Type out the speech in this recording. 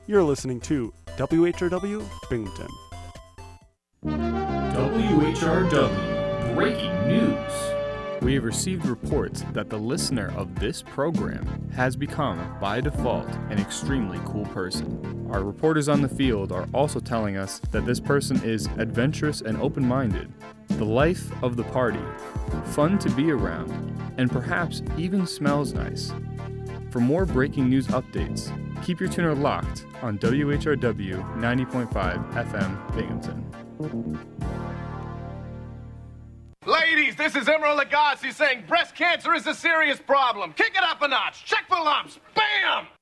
You're listening to WHRW Binghamton. WHRW Breaking News. We have received reports that the listener of this program has become, by default, an extremely cool person. Our reporters on the field are also telling us that this person is adventurous and open-minded, the life of the party, fun to be around, and perhaps even smells nice. For more breaking news updates, keep your tuner locked on WHRW 90.5 FM Binghamton. Ladies, this is Emerald Lagasse saying breast cancer is a serious problem. Kick it up a notch. Check for lumps. Bam!